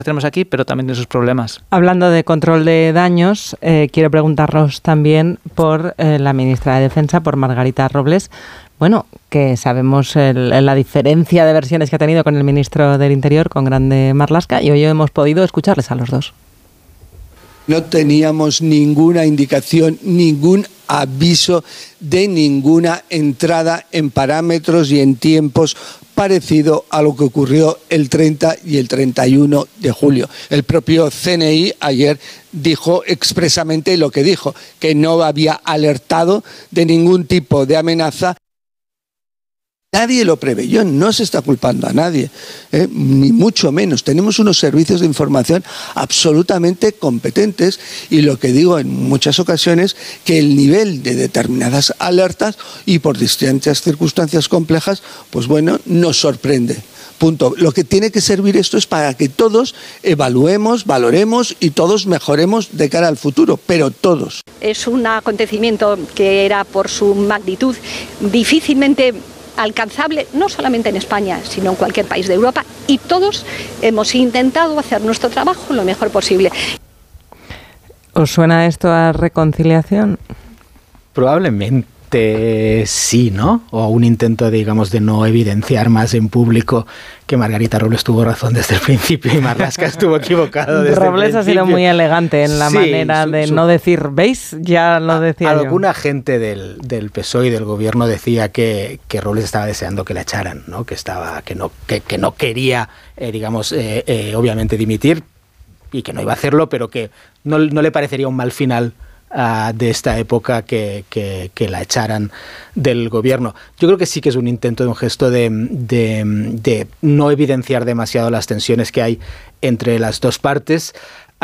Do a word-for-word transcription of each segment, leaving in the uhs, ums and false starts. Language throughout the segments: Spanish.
tenemos aquí, pero también tiene sus problemas. Hablando de control de daños, eh, quiero preguntarnos también por eh, la ministra de Defensa, por Margarita Robles. Bueno, que sabemos el, la diferencia de versiones que ha tenido con el ministro del Interior, con Grande Marlaska, y hoy hemos podido escucharles a los dos. No teníamos ninguna indicación, ningún aviso de ninguna entrada en parámetros y en tiempos parecido a lo que ocurrió el treinta y el treinta y uno de julio. El propio C N I ayer dijo expresamente lo que dijo, que no había alertado de ningún tipo de amenaza. Nadie lo preveyó, no se está culpando a nadie, ¿eh? Ni mucho menos. Tenemos unos servicios de información absolutamente competentes y lo que digo en muchas ocasiones, que el nivel de determinadas alertas y por distintas circunstancias complejas, pues bueno, nos sorprende. Punto. Lo que tiene que servir esto es para que todos evaluemos, valoremos y todos mejoremos de cara al futuro, pero todos. Es un acontecimiento que era por su magnitud difícilmente alcanzable, no solamente en España, sino en cualquier país de Europa, y todos hemos intentado hacer nuestro trabajo lo mejor posible. ¿Os suena esto a reconciliación? Probablemente sí, ¿no? O un intento, digamos, de no evidenciar más en público que Margarita Robles tuvo razón desde el principio y Marlaska estuvo equivocado desde Robles el principio. Ha sido muy elegante en la sí, manera de su, no decir, ¿veis? Ya lo decía a, yo. Alguna gente del, del P S O E y del gobierno decía que, que Robles estaba deseando que la echaran, ¿no? Que, estaba, que, no, que, que no quería, eh, digamos, eh, eh, obviamente dimitir y que no iba a hacerlo, pero que no, no le parecería un mal final Uh, de esta época que, que, que la echaran del gobierno. Yo creo que sí que es un intento de un gesto de, de, de no evidenciar demasiado las tensiones que hay entre las dos partes.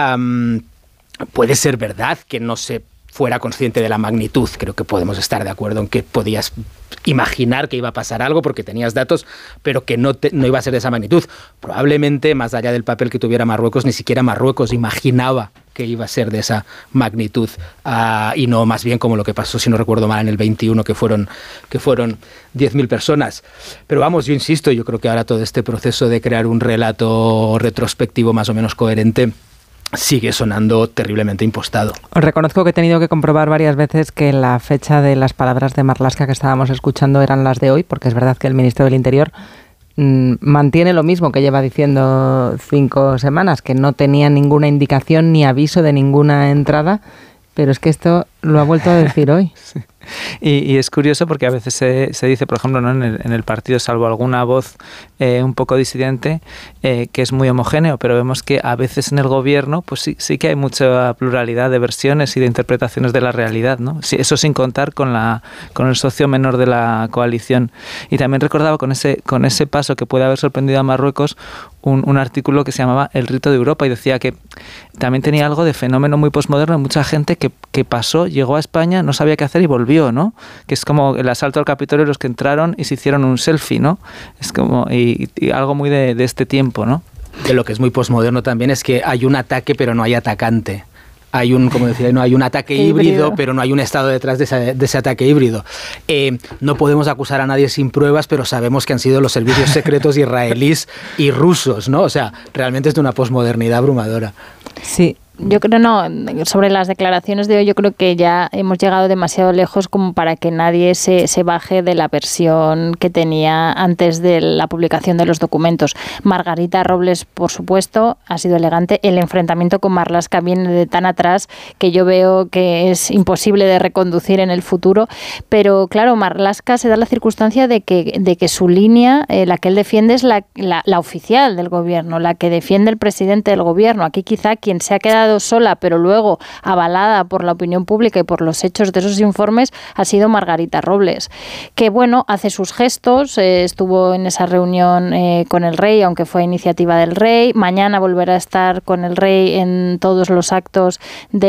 Um, puede ser verdad que no se fuera consciente de la magnitud. Creo que podemos estar de acuerdo en que podías imaginar que iba a pasar algo porque tenías datos, pero que no, te, no iba a ser de esa magnitud. Probablemente, más allá del papel que tuviera Marruecos, ni siquiera Marruecos imaginaba que iba a ser de esa magnitud, uh, y no más bien como lo que pasó, si no recuerdo mal, en el veintiuno, que fueron, que fueron diez mil personas. Pero vamos, yo insisto, yo creo que ahora todo este proceso de crear un relato retrospectivo más o menos coherente sigue sonando terriblemente impostado. Os reconozco que he tenido que comprobar varias veces que la fecha de las palabras de Marlaska que estábamos escuchando eran las de hoy, porque es verdad que el ministro del Interior mmm, mantiene lo mismo que lleva diciendo cinco semanas, que no tenía ninguna indicación ni aviso de ninguna entrada, pero es que esto lo ha vuelto a decir hoy. Sí. Y, y es curioso porque a veces se, se dice, por ejemplo, ¿no? en, el, en el partido, salvo alguna voz eh, un poco disidente, eh, que es muy homogéneo, pero vemos que a veces en el gobierno pues sí, sí que hay mucha pluralidad de versiones y de interpretaciones de la realidad, ¿no? Sí, eso sin contar con, la, con el socio menor de la coalición. Y también recordaba con ese, con ese paso que puede haber sorprendido a Marruecos un, un artículo que se llamaba El rito de Europa y decía que también tenía algo de fenómeno muy posmoderno, mucha gente que, que pasó, llegó a España, no sabía qué hacer y volvió, ¿no? Que es como el asalto al Capitolio, los que entraron y se hicieron un selfie, ¿no? Es como y, y algo muy de, de este tiempo, ¿no? De lo que es muy posmoderno también es que hay un ataque pero no hay atacante. Hay un, como decía, no hay un ataque híbrido, híbrido, pero no hay un Estado detrás de ese, de ese ataque híbrido. Eh, no podemos acusar a nadie sin pruebas, pero sabemos que han sido los servicios secretos israelíes y rusos, ¿no? O sea, realmente es de una posmodernidad abrumadora. Sí. Yo creo no, sobre las declaraciones de hoy yo creo que ya hemos llegado demasiado lejos como para que nadie se, se baje de la versión que tenía antes de la publicación de los documentos. Margarita Robles, por supuesto, ha sido elegante. El enfrentamiento con Marlaska viene de tan atrás que yo veo que es imposible de reconducir en el futuro, pero claro, Marlaska se da la circunstancia de que, de que su línea, eh, la que él defiende es la, la, la oficial del gobierno, la que defiende el presidente del gobierno. Aquí quizá quien se ha quedado sola, pero luego avalada por la opinión pública y por los hechos de esos informes, ha sido Margarita Robles, que bueno, hace sus gestos, eh, estuvo en esa reunión eh, con el rey, aunque fue a iniciativa del rey, mañana volverá a estar con el rey en todos los actos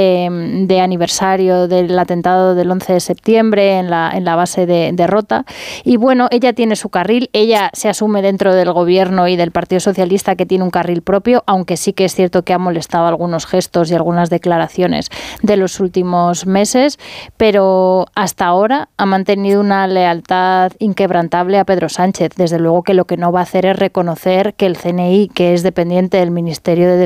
de, de aniversario del atentado del once de septiembre en la, en la base de, de Rota, y bueno, ella tiene su carril, ella se asume dentro del gobierno y del Partido Socialista que tiene un carril propio, aunque sí que es cierto que ha molestado algunos gestos y algunas declaraciones de los últimos meses, pero hasta ahora ha mantenido una lealtad inquebrantable a Pedro Sánchez. Desde luego que lo que no va a hacer es reconocer que el C N I, que es dependiente del Ministerio de Defensa,